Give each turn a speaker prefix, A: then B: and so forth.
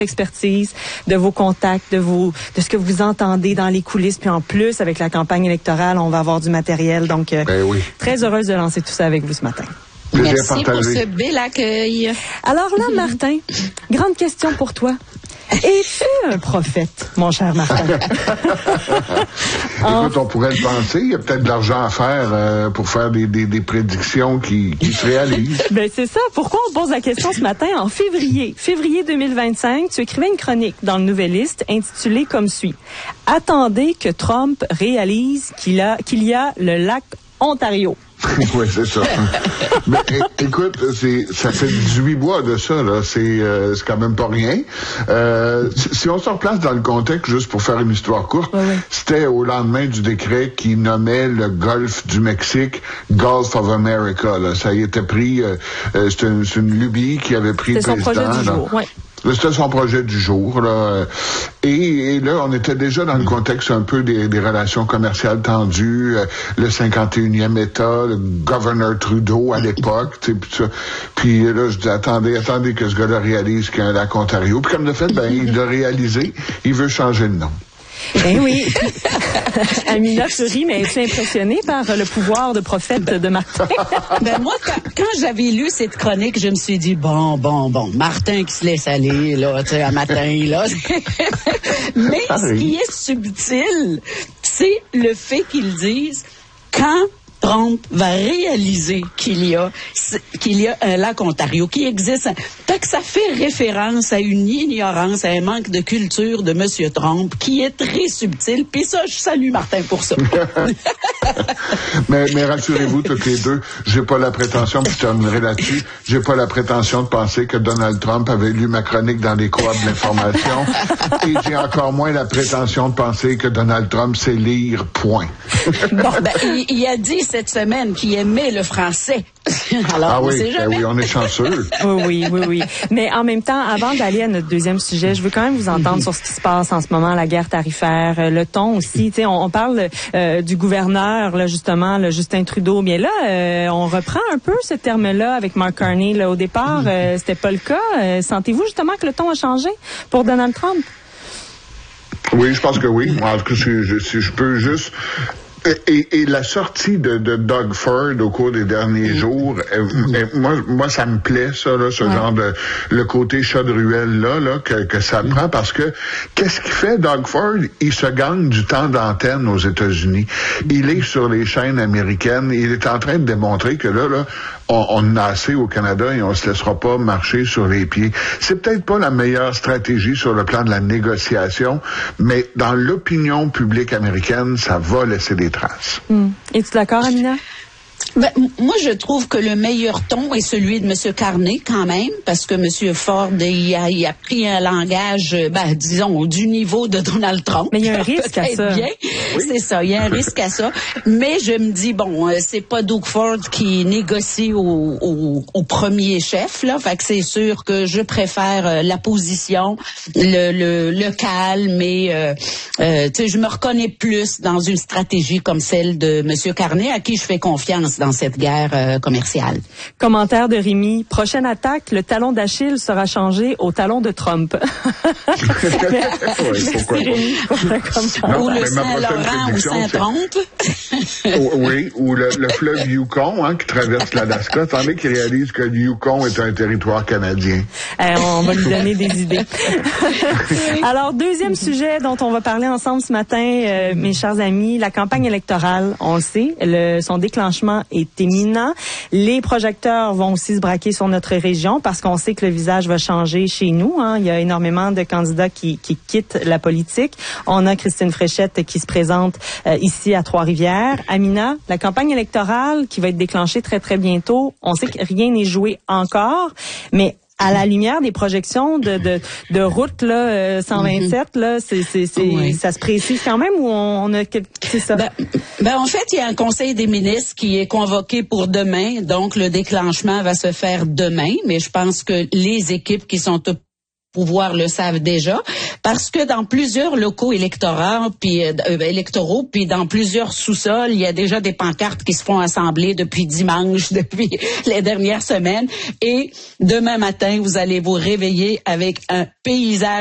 A: expertise, de vos contacts, de ce que vous entendez dans les coulisses. Puis en plus, avec la campagne électorale, on va avoir du matériel. Donc, très heureuse de lancer tout ça avec vous ce matin.
B: Merci pour ce bel accueil.
A: Alors là, Martin, grande question pour toi. Es-tu un prophète, mon cher Martin?
C: Écoute, on pourrait le penser. Il y a peut-être de l'argent à faire pour faire des prédictions qui se réalisent.
A: Ben c'est ça. Pourquoi on pose la question ce matin? En février 2025, tu écrivais une chronique dans le Nouvelliste intitulée comme suit. Attendez que Trump réalise qu'il y a le lac Ontario.
C: Oui, c'est ça. Mais écoute, ça fait 18 mois de ça, là. C'est quand même pas rien. Si on se replace dans le contexte, juste pour faire une histoire courte, c'était au lendemain du décret qui nommait le golfe du Mexique Gulf of America, là. Ça y était pris, c'est une lubie qui avait pris le président.
A: C'était son projet du jour, oui.
C: C'était son projet du jour, là. Et là, on était déjà dans le contexte un peu des relations commerciales tendues, le 51e État, le gouverneur Trudeau à l'époque, tu sais, puis là, je dis, attendez que ce gars-là réalise qu'il y a un lac Ontario. Puis comme de fait, il l'a réalisé, il veut changer de nom.
A: Ben oui. Amina sourit, mais est impressionnée par le pouvoir de prophète de Martin?
B: Ben moi, quand j'avais lu cette chronique, je me suis dit, bon, Martin qui se laisse aller, là, tu sais, à matin, là. Mais ce qui est subtil, c'est le fait qu'ils disent, quand Trump va réaliser qu'il y a un lac Ontario qui existe. Fait que ça fait référence à une ignorance, à un manque de culture de M. Trump qui est très subtil. Puis ça, je salue Martin pour ça.
C: mais rassurez-vous toutes les deux, j'ai pas la prétention, puis je terminerai là-dessus, j'ai pas la prétention de penser que Donald Trump avait lu ma chronique dans les coop d'information. Et j'ai encore moins la prétention de penser que Donald Trump sait lire, point.
B: Bon, il a dit cette semaine qu'il aimait le français. Alors,
C: on est chanceux.
A: Oui. Mais en même temps, avant d'aller à notre deuxième sujet, je veux quand même vous entendre sur ce qui se passe en ce moment, la guerre tarifaire, le ton aussi. Tu sais, on parle du gouverneur, là, justement, le Justin Trudeau. Bien là, on reprend un peu ce terme-là avec Mark Carney. Là, au départ, c'était pas le cas. Sentez-vous justement que le ton a changé pour Donald Trump? Oui,
C: je pense que oui. En tout cas, si je peux juste... Et la sortie de Doug Ford au cours des derniers jours, moi ça me plaît ça là, ce genre de le côté chat de ruelle là que ça prend, parce que qu'est-ce qu'il fait Doug Ford? Il se gagne du temps d'antenne aux États-Unis. Il est sur les chaînes américaines. Il est en train de démontrer que là on a assez au Canada et on se laissera pas marcher sur les pieds. C'est peut-être pas la meilleure stratégie sur le plan de la négociation, mais dans l'opinion publique américaine, ça va laisser des traces.
A: Es-tu d'accord, Amina?
B: Ben, moi, je trouve que le meilleur ton est celui de M. Carney, quand même, parce que M. Ford, il a pris un langage, disons, du niveau de Donald Trump.
A: Mais il y a un risque à ça.
B: Bien. Oui. C'est ça, il y a un risque à ça. Mais je me dis, c'est pas Doug Ford qui négocie au premier chef, là. Fait que c'est sûr que je préfère la position, le calme, et tu sais, je me reconnais plus dans une stratégie comme celle de M. Carney, à qui je fais confiance dans cette guerre commerciale.
A: Commentaire de Rémi. Prochaine attaque, le talon d'Achille sera changé au talon de Trump.
C: Pourquoi
A: Rémi,
B: ou le Saint-Laurent ou Saint-Trompe.
C: Ou le fleuve Yukon qui traverse l'Alaska. Attendez qu'il réalise que le Yukon est un territoire canadien.
A: On va lui donner des idées. Alors, deuxième sujet dont on va parler ensemble ce matin, mes chers amis, la campagne électorale, on le sait, son déclenchement est imminent. Les projecteurs vont aussi se braquer sur notre région parce qu'on sait que le visage va changer chez nous. Il y a énormément de candidats qui quittent la politique. On a Christine Fréchette qui se présente ici à Trois-Rivières. Amina, la campagne électorale qui va être déclenchée très, très bientôt, on sait que rien n'est joué encore, mais à la lumière des projections de route là 127 là, ça se précise quand même, ou on a c'est ça.
B: En fait, il y a un conseil des ministres qui est convoqué pour demain, donc le déclenchement va se faire demain, mais je pense que les équipes qui sont pouvoir le savent déjà, parce que dans plusieurs locaux électoraux, puis dans plusieurs sous-sols, il y a déjà des pancartes qui se font assembler depuis dimanche, depuis les dernières semaines. Et demain matin, vous allez vous réveiller avec un paysage